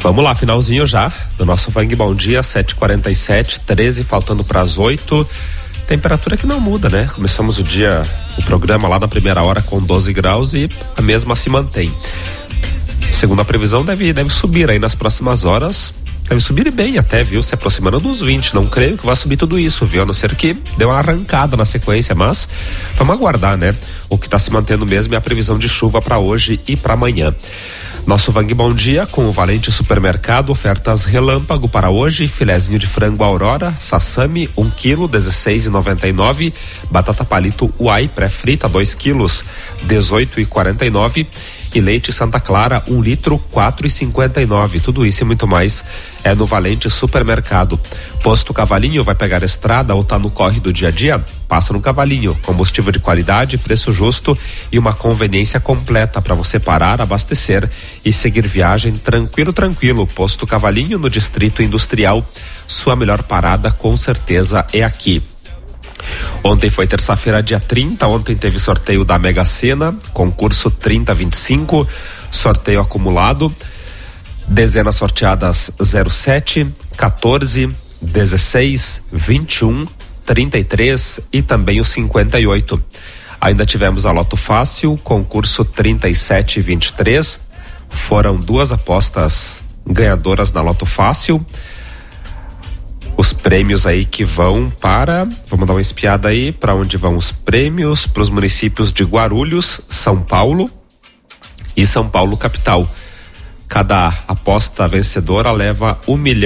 Vamos lá, finalzinho já do nosso Vang Bom Dia, 7h47, 13 faltando para as 8. Temperatura que não muda, né? Começamos o programa lá na primeira hora com 12 graus e a mesma se mantém. Segundo a previsão, deve subir aí nas próximas horas. Deve subir bem até, viu? Se aproximando dos 20. Não creio que vai subir tudo isso, viu? A não ser que dê uma arrancada na sequência, mas vamos aguardar, né? O que está se mantendo mesmo é a previsão de chuva para hoje e para amanhã. Nosso Vang Bom Dia com o Valente Supermercado, ofertas relâmpago para hoje: filezinho de frango Aurora, sassami, 1 kg, 16,99. Batata palito Uai pré-frita, 2 kg, 18,49. E leite Santa Clara, 1 litro, 4,59. Tudo isso e muito mais é no Valente Supermercado. Posto Cavalinho, vai pegar a estrada ou tá no corre do dia a dia? Passa no Cavalinho. Combustível de qualidade, preço justo e uma conveniência completa para você parar, abastecer e seguir viagem tranquilo. Posto Cavalinho, no Distrito Industrial. Sua melhor parada com certeza é aqui. Ontem foi terça-feira, dia 30. Ontem teve sorteio da Mega Sena, concurso 3025, sorteio acumulado, dezenas sorteadas 07, 14, 16, 21, 33 e também o 58. Ainda tivemos a Loto Fácil, concurso 3723. Foram 2 apostas ganhadoras na Loto Fácil. Os prêmios aí que vão vamos dar uma espiada aí para onde vão os prêmios: para os municípios de Guarulhos, São Paulo e São Paulo capital. Cada aposta vencedora leva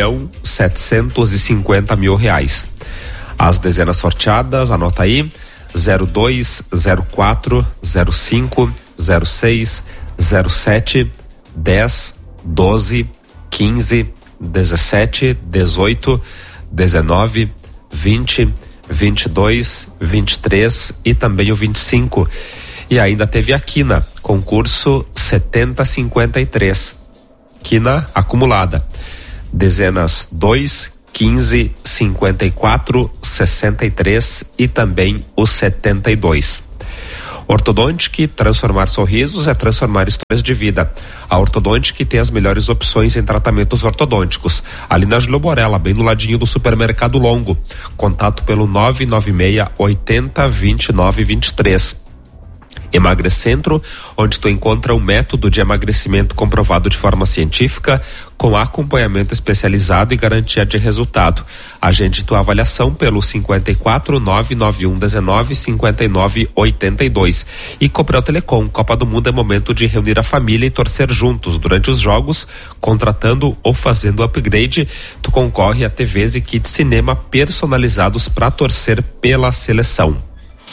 R$1.750.000. As dezenas sorteadas, anota aí: 02, 04, 05, 06, 07, 10, 12, 15, 17, 18, 19, 20, 22, 23 e também o 25. E ainda teve a Quina, concurso 7053. Quina acumulada. Dezenas 2, 15, 54, 63 e também o 72. Ortodontic, transformar sorrisos é transformar histórias de vida. A Ortodontic tem as melhores opções em tratamentos ortodônticos. Ali na Júlio Borella, bem no ladinho do Supermercado Longo. Contato pelo 996 80 29 23. Emagrecentro, onde tu encontra um método de emagrecimento comprovado de forma científica, com acompanhamento especializado e garantia de resultado. Agende tua avaliação pelo 54 991 19 59 82. E Coprel Telecom, Copa do Mundo é momento de reunir a família e torcer juntos. Durante os jogos, contratando ou fazendo upgrade, tu concorre a TVs e kits cinema personalizados para torcer pela seleção.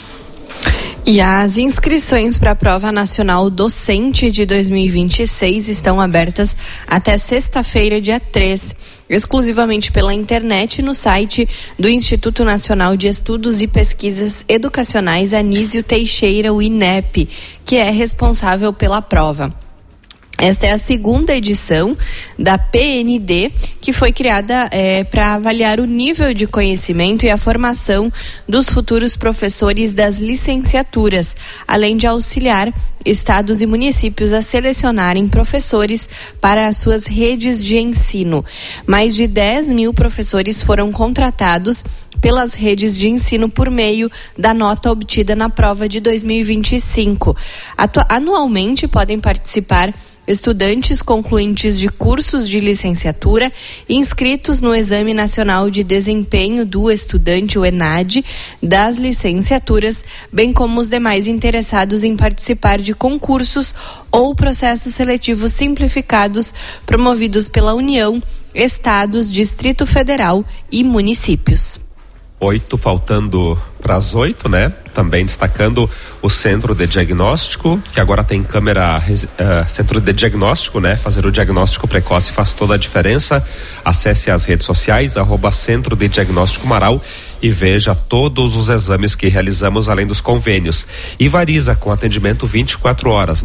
E as inscrições para a Prova Nacional Docente de 2026 estão abertas até sexta-feira, dia 3, exclusivamente pela internet no site do Instituto Nacional de Estudos e Pesquisas Educacionais Anísio Teixeira, o INEP, que é responsável pela prova. Esta é a segunda edição da PND, que foi criada para avaliar o nível de conhecimento e a formação dos futuros professores das licenciaturas, além de auxiliar estados e municípios a selecionarem professores para as suas redes de ensino. Mais de 10 mil professores foram contratados pelas redes de ensino por meio da nota obtida na prova de 2025. Anualmente podem participar estudantes concluintes de cursos de licenciatura inscritos no Exame Nacional de Desempenho do Estudante, o ENAD, das licenciaturas, bem como os demais interessados em participar de concursos ou processos seletivos simplificados promovidos pela União, Estados, Distrito Federal e municípios. 8 faltando para as 8, né? Também destacando o Centro de Diagnóstico, que agora tem câmera, Centro de Diagnóstico, né? Fazer o diagnóstico precoce faz toda a diferença. Acesse as redes sociais, @Centro de Diagnóstico Marau, e veja todos os exames que realizamos além dos convênios. E Variza, com atendimento 24 horas,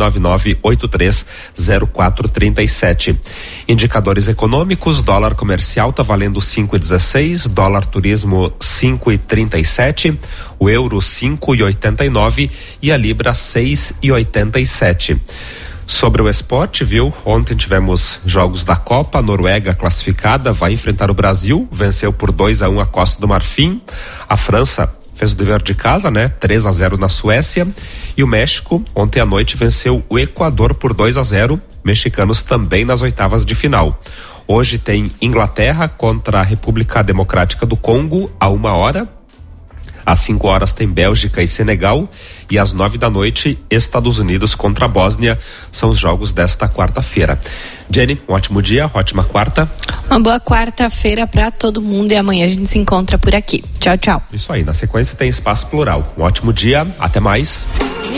999-830437. Indicadores econômicos: dólar comercial tá valendo 5,16, dólar turismo 5,37, o euro 5,89 e a libra 6,87. Sobre o esporte, viu? Ontem tivemos jogos da Copa. Noruega classificada, vai enfrentar o Brasil, venceu por 2-1 a Costa do Marfim. A França fez o dever de casa, né? 3-0 na Suécia. E o México, ontem à noite, venceu o Equador por 2-0. Mexicanos também nas oitavas de final. Hoje tem Inglaterra contra a República Democrática do Congo, a 1h. Às 5h tem Bélgica e Senegal. E às 9 da noite, Estados Unidos contra a Bósnia. São os jogos desta quarta-feira. Jenny, um ótimo dia, ótima quarta. Uma boa quarta-feira para todo mundo e amanhã a gente se encontra por aqui. Tchau, tchau. Isso aí, na sequência tem Espaço Plural. Um ótimo dia, até mais.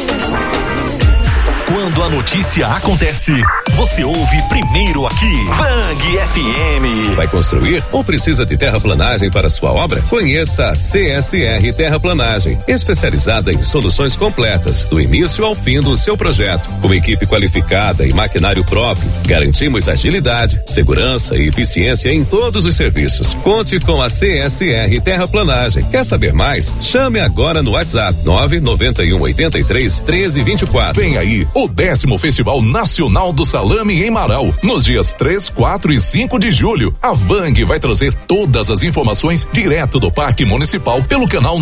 Quando a notícia acontece, você ouve primeiro aqui. Vang FM. Vai construir ou precisa de terraplanagem para sua obra? Conheça a CSR Terraplanagem, especializada em soluções completas, do início ao fim do seu projeto. Com equipe qualificada e maquinário próprio, garantimos agilidade, segurança e eficiência em todos os serviços. Conte com a CSR Terraplanagem. Quer saber mais? Chame agora no WhatsApp 991831324. Vem aí o 10º Festival Nacional do Salame em Marau, nos dias 3, 4 e 5 de julho. A Vang vai trazer todas as informações direto do Parque Municipal pelo canal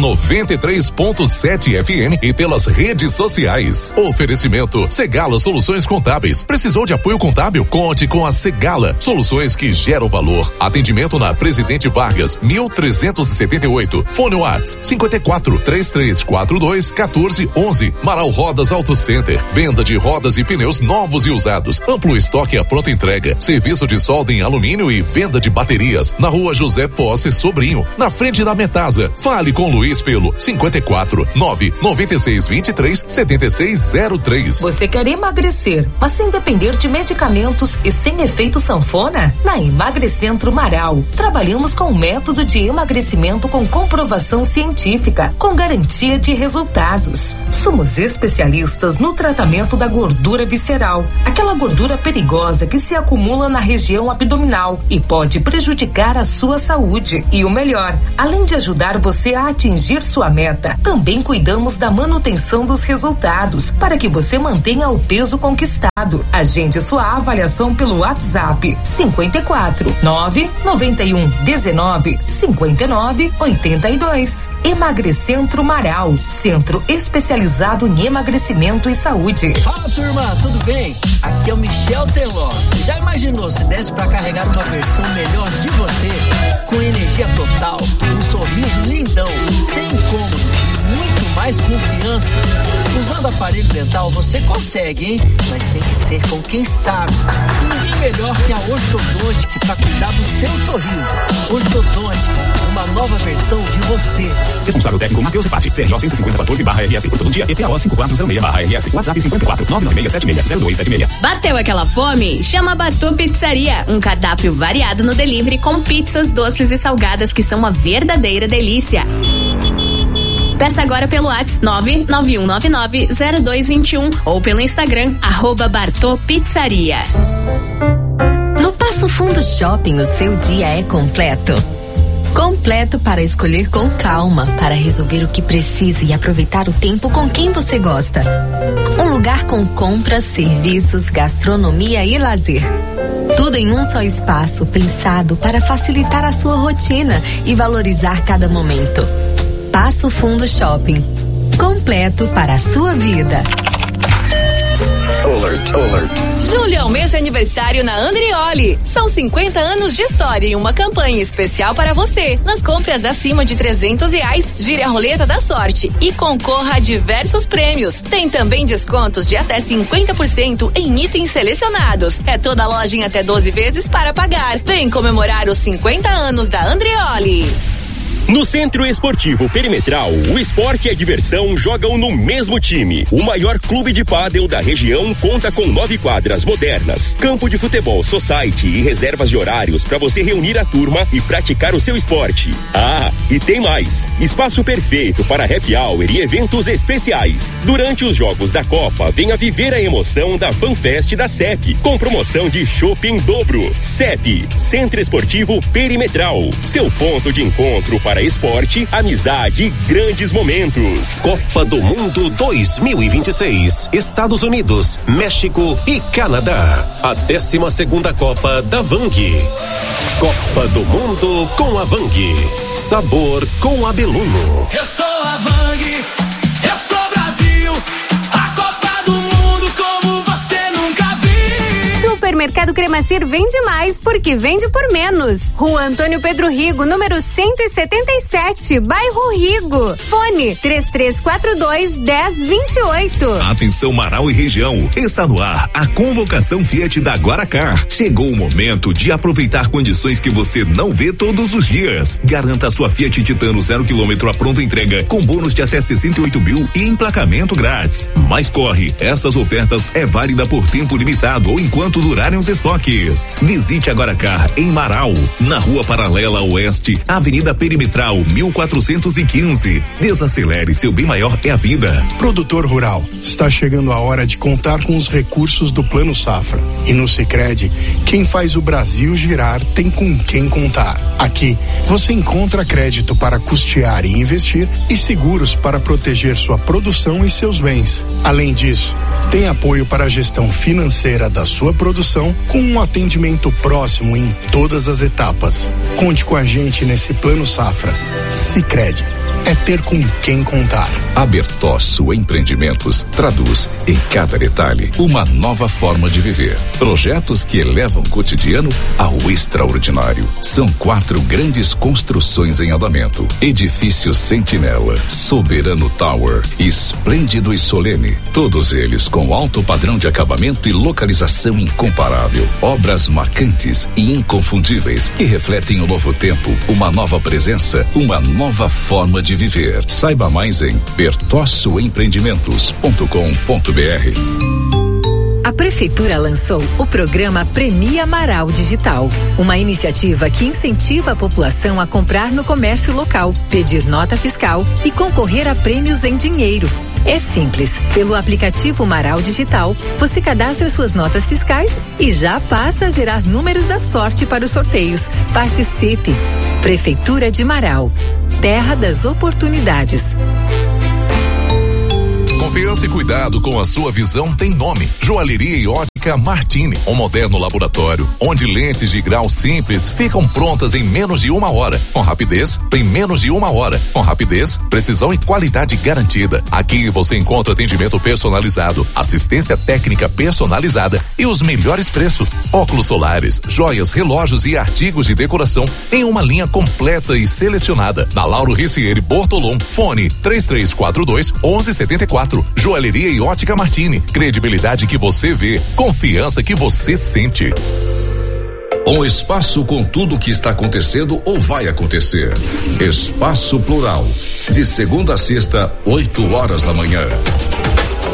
93.7 FM e pelas redes sociais. Oferecimento Segala Soluções Contábeis. Precisou de apoio contábil? Conte com a Segala. Soluções que geram valor. Atendimento na Presidente Vargas, 1378. Fone Whats 54 3342 1411. Marau Rodas Auto Center. Venda de rodas e pneus novos e usados. Amplo estoque à pronta entrega. Serviço de solda em alumínio e venda de baterias. Na Rua José Posse Sobrinho, na frente da Metasa. Fale com Luiz pelo 54 996 23 7603. Você quer emagrecer, mas sem depender de medicamentos e sem efeito sanfona? Na Emagrecentro Marau, trabalhamos com um método de emagrecimento com comprovação científica, com garantia de resultados. Somos especialistas no tratamento da gordura visceral, aquela gordura perigosa que se acumula na região abdominal e pode prejudicar a sua saúde. E o melhor, além de ajudar você a atingir sua meta, também cuidamos da manutenção dos resultados para que você mantenha o peso conquistado. Agende sua avaliação pelo WhatsApp 54 991 19 59 82. Emagrecentro Marau, centro especializado em emagrecimento e saúde. Fala, turma, tudo bem? Aqui é o Michel Teló. Já imaginou se desse pra carregar uma versão melhor de você? Com energia total, um sorriso lindão, sem incômodo e muito mais confiança. Usando aparelho dental você consegue, hein? Mas tem que ser com quem sabe. E ninguém melhor que a Ortodontic pra cuidar do seu sorriso. Ortodontic, uma nova versão de você. Responsável técnico Matheus Repati, CRO 15014/RS, por todo dia, EPO 5406/RS, WhatsApp 54 996760276. Bateu aquela fome? Chama a Batô Pizzaria, um cardápio variado no delivery com pizzas, doces e salgadas que são uma verdadeira delícia. Peça agora pelo WhatsApp 991990221 ou pelo Instagram @BartôPizzaria. No Passo Fundo Shopping, o seu dia é completo. Completo para escolher com calma, para resolver o que precisa e aproveitar o tempo com quem você gosta. Um lugar com compras, serviços, gastronomia e lazer. Tudo em um só espaço, pensado para facilitar a sua rotina e valorizar cada momento. Passo Fundo Shopping. Completo para a sua vida. Julho é o mês de aniversário na Andrioli. São 50 anos de história e uma campanha especial para você. Nas compras acima de R$300, gire a roleta da sorte e concorra a diversos prêmios. Tem também descontos de até 50% em itens selecionados. É toda loja em até 12 vezes para pagar. Vem comemorar os 50 anos da Andrioli. No Centro Esportivo Perimetral, o esporte e a diversão jogam no mesmo time. O maior clube de pádel da região conta com 9 quadras modernas, campo de futebol society e reservas de horários para você reunir a turma e praticar o seu esporte. Ah, e tem mais! Espaço perfeito para happy hour e eventos especiais. Durante os jogos da Copa, venha viver a emoção da FanFest da CEP, com promoção de chopp em dobro. CEP, Centro Esportivo Perimetral, seu ponto de encontro para para esporte, amizade e grandes momentos. Copa do Mundo 2026. Estados Unidos, México e Canadá. A 12ª Copa da Vang. Copa do Mundo com a Vang. Sabor com Abeluno. Eu sou a Vang, eu sou Brasil. A Copa do Mundo como você nunca viu. Supermercado Cremacir vende mais porque vende por menos. Rua Antônio Pedro Rigo, número 177, bairro Rigo. Fone 3342-1028. Atenção Marau e região, está no ar a convocação Fiat da Guaracar. Chegou o momento de aproveitar condições que você não vê todos os dias. Garanta a sua Fiat Titano 0 km a pronta entrega com bônus de até 68 mil e emplacamento grátis. Mas corre, essas ofertas é válida por tempo limitado ou enquanto durarem os estoques. Visite a Guaracar em Marau, na Rua Paralela Oeste, Avenida Perimetral 1415. Desacelere, seu bem maior é a vida. Produtor rural, está chegando a hora de contar com os recursos do Plano Safra. E no Sicredi, quem faz o Brasil girar tem com quem contar. Aqui, você encontra crédito para custear e investir e seguros para proteger sua produção e seus bens. Além disso, tem apoio para a gestão financeira da sua produção com um atendimento próximo em todas as etapas. Conte com a gente nesse Plano Safra. Sicredi é ter com quem contar. A Bertosso Empreendimentos traduz em cada detalhe uma nova forma de viver. Projetos que elevam o cotidiano ao extraordinário. São 4 grandes construções em andamento. Edifício Sentinela, Soberano Tower, Esplêndido e Solene. Todos eles com alto padrão de acabamento e localização incomparável. Obras marcantes e inconfundíveis que refletem o novo tempo, uma nova presença, uma nova forma de viver. Saiba mais em bertossoempreendimentos.com.br. A Prefeitura lançou o programa Premia Marau Digital, uma iniciativa que incentiva a população a comprar no comércio local, pedir nota fiscal e concorrer a prêmios em dinheiro. É simples. Pelo aplicativo Marau Digital, você cadastra suas notas fiscais e já passa a gerar números da sorte para os sorteios. Participe! Prefeitura de Marau. Terra das oportunidades. Confiança e cuidado com a sua visão tem nome. Joalheria e Ótica Martini, um moderno laboratório onde lentes de grau simples ficam prontas em menos de 1 hora. Com rapidez, em menos de 1 hora. Com rapidez, precisão e qualidade garantida. Aqui você encontra atendimento personalizado, assistência técnica personalizada e os melhores preços. Óculos solares, joias, relógios e artigos de decoração em uma linha completa e selecionada. Na Lauro Ricieri Bortolom, fone 3342-1174. Joalheria e Ótica Martini. Credibilidade que você vê, confiança que você sente. Um espaço com tudo o que está acontecendo ou vai acontecer. Espaço Plural. De segunda a sexta, 8 horas da manhã.